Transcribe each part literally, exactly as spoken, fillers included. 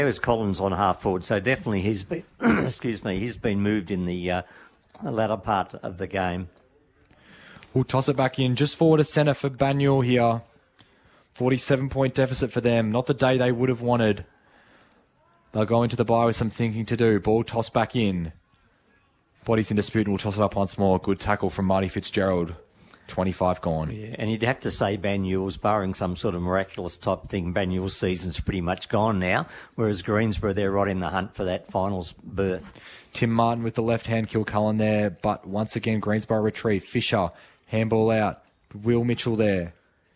There was Collins on half forward, so definitely he's been, excuse me, he's been moved in the uh, latter part of the game. We'll toss it back in just forward to centre for Banyule here. forty-seven point deficit for them. Not the day they would have wanted. They'll go into the bye with some thinking to do. Ball tossed back in. Body's in dispute and we'll toss it up once more. Good tackle from Marty Fitzgerald. twenty-five gone. Yeah, and you'd have to say Banyule's, barring some sort of miraculous type thing, Banyule's season's pretty much gone now, whereas Greensborough, they're right in the hunt for that finals berth. Tim Martin with the left-hand Kilcullen there, but once again, Greensborough retrieve. Fisher, handball out. Will Mitchell there.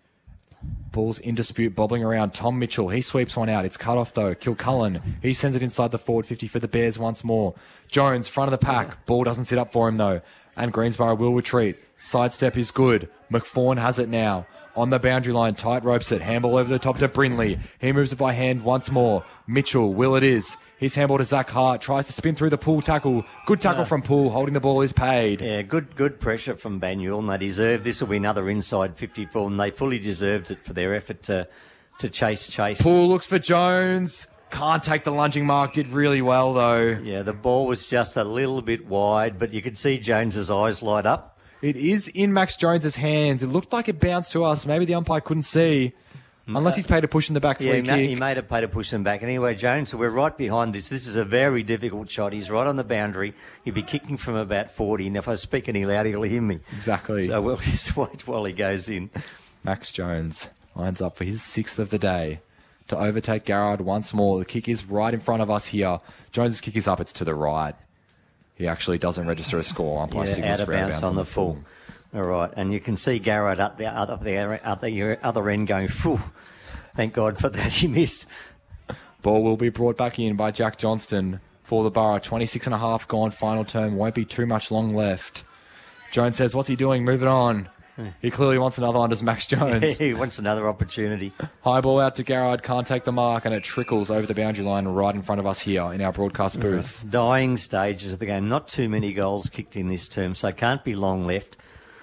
Ball's in dispute, bobbling around. Tom Mitchell, he sweeps one out. It's cut off, though. Kilcullen, he sends it inside the forward fifty for the Bears once more. Jones, front of the pack. Ball doesn't sit up for him, though. And Greensborough will retreat. Sidestep is good. McFawn has it now. On the boundary line, tight ropes it. Handball over the top to Brindley. He moves it by hand once more. Mitchell, Will it is. His handball to Zach Hart. Tries to spin through the Poole tackle. Good tackle yeah. from Poole. Holding the ball is paid. Yeah, good good pressure from Banyule, and they deserve this. Will be another inside fifty for them. They fully deserved it for their effort to, to chase Chase. Poole looks for Jones. Can't take the lunging mark. Did really well, though. Yeah, the ball was just a little bit wide, but you could see Jones's eyes light up. It is in Max Jones's hands. It looked like it bounced to us. Maybe the umpire couldn't see. Unless he's paid a push in the back free yeah, he kick. Made, he made a pay to push them back. Anyway, Jones, so we're right behind this. This is a very difficult shot. He's right on the boundary. He'll be kicking from about forty, and if I speak any louder, he'll hear me. Exactly. So we'll just wait while he goes in. Max Jones lines up for his sixth of the day to overtake Garrard once more. The kick is right in front of us here. Jones's kick is up. It's to the right. He actually doesn't register a score. Umpire yeah, signals out of for out bounds on, on the full. full. All right, and you can see Garrard up the other, the other, other end going, phew. Thank God for that. He missed. Ball will be brought back in by Jack Johnston for the Borough. twenty-six and a half gone. Final term. Won't be too much long left. Jones says, what's he doing? Move it on. He clearly wants another one, does Max Jones. He wants another opportunity. High ball out to Garrard. Can't take the mark, and it trickles over the boundary line right in front of us here in our broadcast booth. Uh, dying stages of the game. Not too many goals kicked in this term, so can't be long left.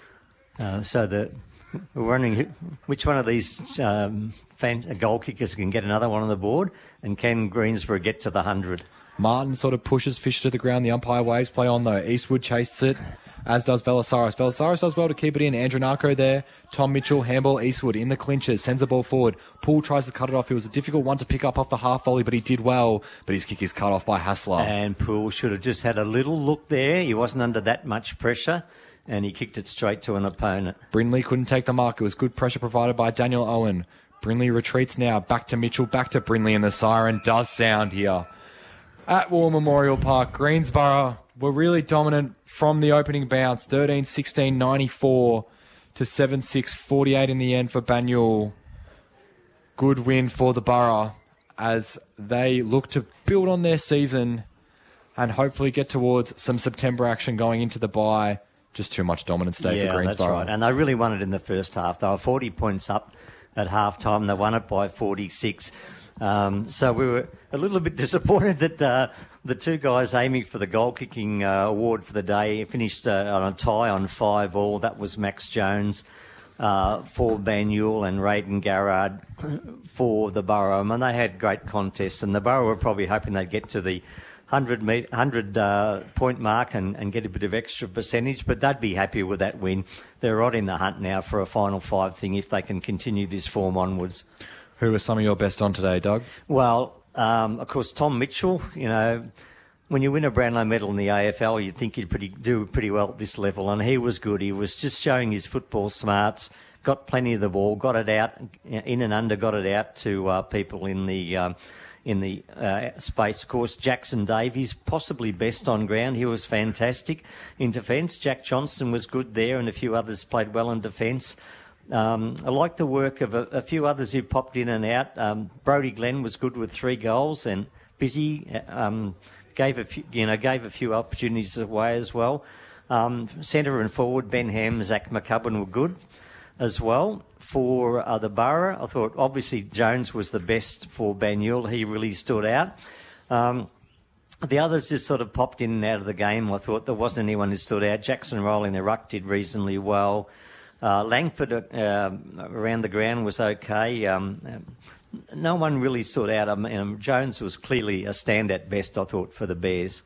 Uh, so the, we're wondering who, which one of these um, fan, goal kickers can get another one on the board, and can Greensborough get to the hundred? Martin sort of pushes Fisher to the ground. The umpire waves play on, though. Eastwood chases it, as does Velasaris. Velasaris does well to keep it in. Andrew Narco there. Tom Mitchell, handball, Eastwood in the clinches, sends the ball forward. Poole tries to cut it off. It was a difficult one to pick up off the half volley, but he did well. But his kick is cut off by Hassler. And Poole should have just had a little look there. He wasn't under that much pressure, and he kicked it straight to an opponent. Brindley couldn't take the mark. It was good pressure provided by Daniel Owen. Brindley retreats now. Back to Mitchell, back to Brindley, and the siren does sound here. At War Memorial Park, Greensborough were really dominant from the opening bounce. thirteen sixteen ninety-four to seven six forty-eight in the end for Banyule. Good win for the Borough as they look to build on their season and hopefully get towards some September action going into the bye. Just too much dominance day yeah, for Greensborough. That's right. And they really won it in the first half. They were forty points up at half time. They won it by forty-six. Um, so we were a little bit disappointed that uh, the two guys aiming for the goal-kicking uh, award for the day finished uh, on a tie on five all. That was Max Jones uh, for Banyule and Raiden Garrard for the Borough. And they had great contests, and the Borough were probably hoping they'd get to the one hundred, meet, one hundred uh, point mark and, and get a bit of extra percentage, but they'd be happy with that win. They're right in the hunt now for a final five thing if they can continue this form onwards. Who were some of your best on today, Doug? Well, um, of course, Tom Mitchell. You know, when you win a Brownlow medal in the A F L, you'd think he'd pretty, do pretty well at this level, and he was good. He was just showing his football smarts, got plenty of the ball, got it out, in and under, got it out to uh, people in the um, in the uh, space. Of course, Jackson Davies, possibly best on ground. He was fantastic in defence. Jack Johnston was good there, and a few others played well in defence. Um, I like the work of a, a few others who popped in and out. Um, Brodie Glenn was good with three goals, and Busy um, gave a few, you know, gave a few opportunities away as well. Um, centre and forward, Ben Ham, Zach McCubbin were good as well for uh, the Borough. I thought obviously Jones was the best for Banyule. He really stood out. Um, the others just sort of popped in and out of the game. I thought there wasn't anyone who stood out. Jackson Rowling, the ruck, did reasonably well. Uh, Langford uh, around the ground was okay. Um, no one really stood out. I mean, um, Jones was clearly a stand at best, I thought, for the Bears.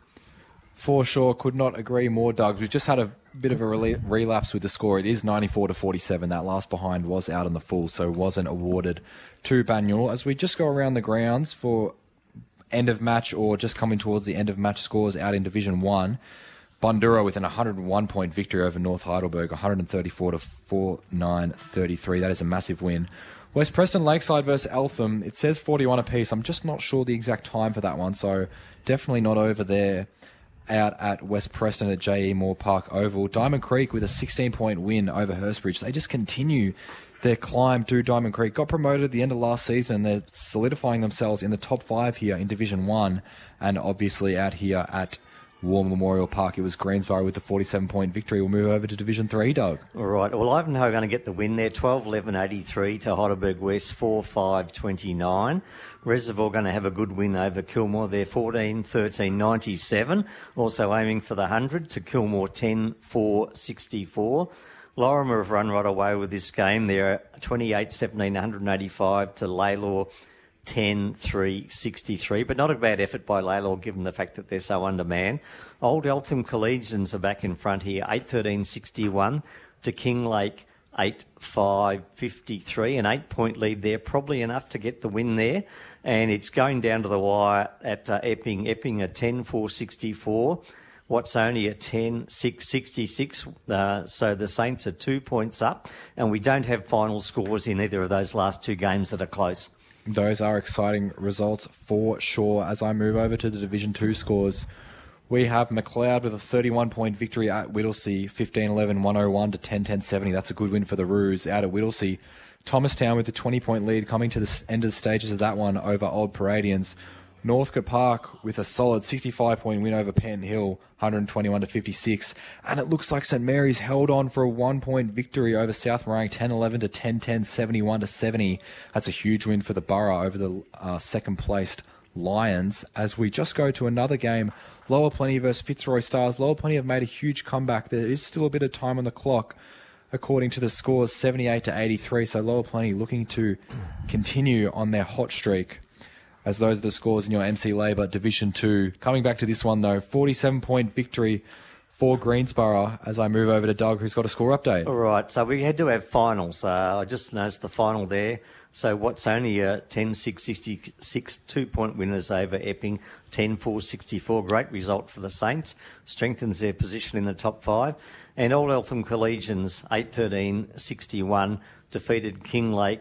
For sure, could not agree more, Doug. We've just had a bit of a rel- relapse with the score. It is ninety-four to forty-seven. That last behind was out on the full, so wasn't awarded to Banyule. As we just go around the grounds for end of match or just coming towards the end of match scores out in Division One, Bundura with an one hundred one point victory over North Heidelberg, one thirty-four to forty-nine thirty-three. That is a massive win. West Preston Lakeside versus Eltham. It says forty-one apiece. I'm just not sure the exact time for that one, so definitely not over there out at West Preston at J E Moore Park Oval. Diamond Creek with a sixteen point win over Hurstbridge. They just continue their climb to Diamond Creek. Got promoted at the end of last season. They're solidifying themselves in the top five here in Division one, and obviously out here at War Memorial Park, it was Greensboro with the forty-seven point victory. We'll move over to Division three, Doug. All right. Well, Ivanhoe are going to get the win there, twelve eleven eighty-three to Heidelberg West, four five twenty-nine. Reservoir going to have a good win over Kilmore. They're fourteen thirteen ninety-seven. Also aiming for the one hundred to Kilmore ten four sixty-four. Lorimer have run right away with this game. They're twenty-eight seventeen one eighty-five to Lalor ten three sixty-three. But not a bad effort by Lalor given the fact that they're so undermanned. Old Eltham Collegians are back in front here, eight thirteen sixty-one to Kinglake eight five fifty-three. An eight-point lead there, probably enough to get the win there. And it's going down to the wire at uh, Epping. Epping at ten four sixty-four. Watsonia at ten six sixty-six. Uh, so the Saints are two points up. And we don't have final scores in either of those last two games that are close. Those are exciting results for sure. As I move over to the Division two scores, we have McLeod with a thirty-one point victory at Whittlesea, fifteen eleven one oh one to ten ten seventy. That's a good win for the Roos out at Whittlesea. Thomastown with the twenty point lead coming to the end of the stages of that one over Old Paradians. Northcote Park with a solid sixty-five point win over Penn Hill, one twenty-one to fifty-six. And it looks like St Mary's held on for a one point victory over South Morang, ten eleven to ten ten, seventy-one to seventy. That's a huge win for the Borough over the uh, second placed Lions. As we just go to another game, Lower Plenty versus Fitzroy Stars. Lower Plenty have made a huge comeback. There is still a bit of time on the clock, according to the scores, seventy-eight to eighty-three. So Lower Plenty looking to continue on their hot streak, as those are the scores in your M C Labour Division two. Coming back to this one, though, forty-seven point victory for Greensboro, as I move over to Doug, who's got a score update. All right, so we had to have finals. Uh, I just noticed the final there. So Watsonia ten six sixty-six, two-point winners over Epping, ten four sixty-four. Great result for the Saints. Strengthens their position in the top five. And Old Eltham Collegians, eight thirteen sixty-one, defeated Kinglake,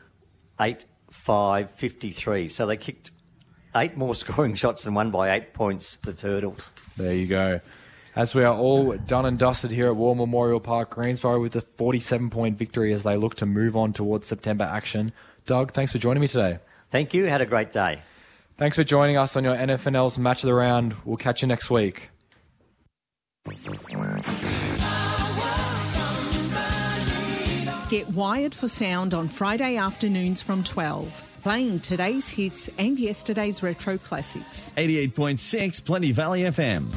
eight five fifty-three. So they kicked eight more scoring shots and won by eight points, the Turtles. There you go. As we are all done and dusted here at War Memorial Park, Greensboro with a forty-seven point victory as they look to move on towards September action. Doug, thanks for joining me today. Thank you. Had a great day. Thanks for joining us on your N F N L's Match of the Round. We'll catch you next week. Get wired for sound on Friday afternoons from twelve, playing today's hits and yesterday's retro classics. eighty-eight point six Plenty Valley F M.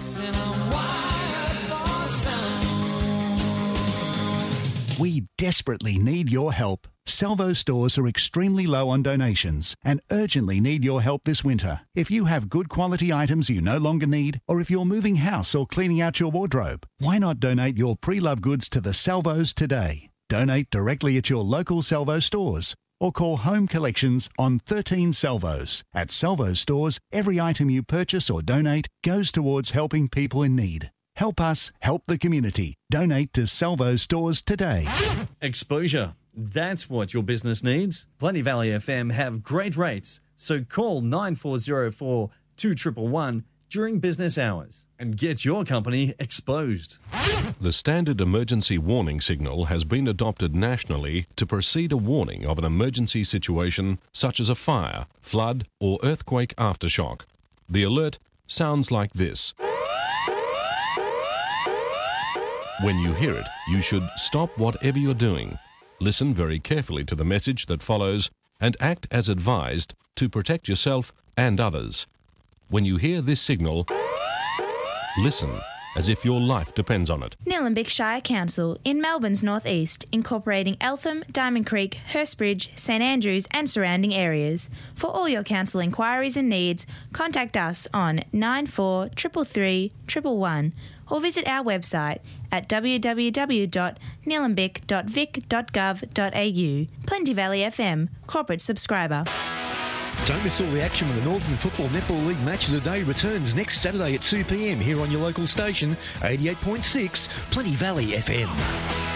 We desperately need your help. Salvo stores are extremely low on donations and urgently need your help this winter. If you have good quality items you no longer need, or if you're moving house or cleaning out your wardrobe, why not donate your pre-loved goods to the Salvos today? Donate directly at your local Salvo stores or call Home Collections on thirteen Salvos. At Salvo stores, every item you purchase or donate goes towards helping people in need. Help us help the community. Donate to Salvo stores today. Exposure. That's what your business needs. Plenty Valley F M have great rates, so call nine four zero four two one one one during business hours and get your company exposed. The standard emergency warning signal has been adopted nationally to precede a warning of an emergency situation such as a fire, flood, or earthquake aftershock. The alert sounds like this. When you hear it, you should stop whatever you're doing, listen very carefully to the message that follows, and act as advised to protect yourself and others. When you hear this signal, listen as if your life depends on it. Nillumbik Shire Council in Melbourne's northeast, incorporating Eltham, Diamond Creek, Hurstbridge, St Andrews and surrounding areas. For all your council inquiries and needs, contact us on nine four three three three one one or visit our website at w w w dot nillumbik dot vic dot gov dot a u. Plenty Valley F M, corporate subscriber. Don't miss all the action when the Northern Football Netball League Match of the Day returns next Saturday at two p m here on your local station, eighty-eight point six, Plenty Valley F M.